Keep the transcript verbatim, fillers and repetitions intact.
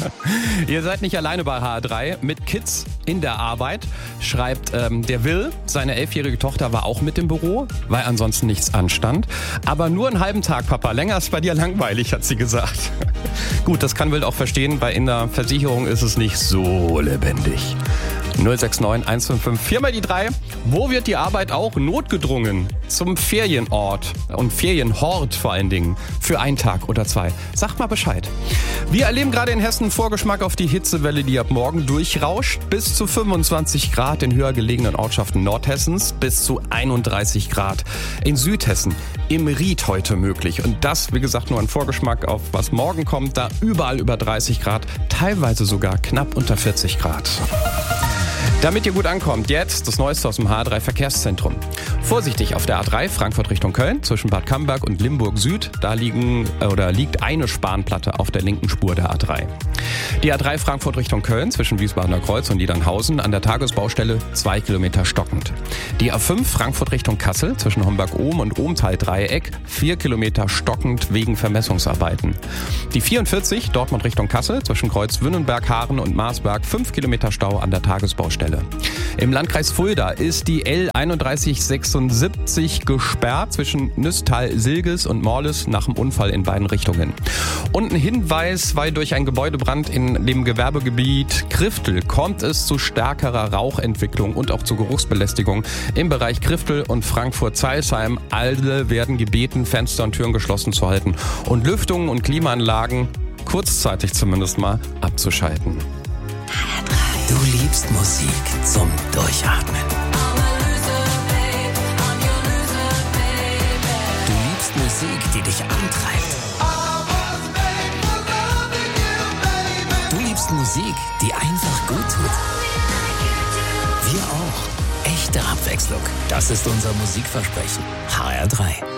Ihr seid nicht alleine bei H R drei. Mit Kids in der Arbeit schreibt ähm, der Will, seine elfjährige Tochter war auch mit im Büro, weil ansonsten nichts anstand. Aber nur einen halben Tag, Papa. Länger ist bei dir langweilig, hat sie gesagt. Gut, das kann Will auch verstehen, weil in der Versicherung ist es nicht so lebendig. null sechs neun eins fünf fünf vier mal die drei. Wo wird die Arbeit auch notgedrungen? Zum Ferienort und Ferienhort vor allen Dingen. Für einen Tag oder zwei. Sagt mal Bescheid. Wir erleben gerade in Hessen einen Vorgeschmack auf die Hitzewelle, die ab morgen durchrauscht. Bis zu fünfundzwanzig Grad in höher gelegenen Ortschaften Nordhessens. Bis zu einunddreißig Grad in Südhessen. Im Ried heute möglich. Und das, wie gesagt, nur ein Vorgeschmack auf was morgen kommt. Da überall über dreißig Grad. Teilweise sogar knapp unter vierzig Grad. Damit ihr gut ankommt, jetzt das Neueste aus dem H R drei Verkehrszentrum. Vorsichtig auf der A drei Frankfurt Richtung Köln zwischen Bad Camberg und Limburg Süd. Da liegen oder liegt eine Spanplatte auf der linken Spur der A drei. Die A drei Frankfurt Richtung Köln zwischen Wiesbadener Kreuz und Niedernhausen an der Tagesbaustelle zwei Kilometer stockend. Die A fünf Frankfurt Richtung Kassel zwischen Homberg-Ohm und Ohmtal-Dreieck vier Kilometer stockend wegen Vermessungsarbeiten. Die vierundvierzig Dortmund Richtung Kassel zwischen Kreuz Wünnenberg-Haaren und Marsberg fünf Kilometer Stau an der Tagesbaustelle. Im Landkreis Fulda ist die L einunddreißig sechsundsiebzig gesperrt zwischen Nüstal-Silges und Morles nach dem Unfall in beiden Richtungen. Und ein Hinweis, weil durch einen Gebäudebrand in dem Gewerbegebiet Kriftel kommt es zu stärkerer Rauchentwicklung und auch zu Geruchsbelästigung im Bereich Kriftel und Frankfurt-Zeilsheim. Alle werden gebeten, Fenster und Türen geschlossen zu halten und Lüftungen und Klimaanlagen kurzzeitig zumindest mal abzuschalten. Du liebst Musik zum Durchatmen. Du liebst Musik, die dich antreibt. Du liebst Musik, die einfach gut tut. Wir auch. Echte Abwechslung. Das ist unser Musikversprechen. H R drei.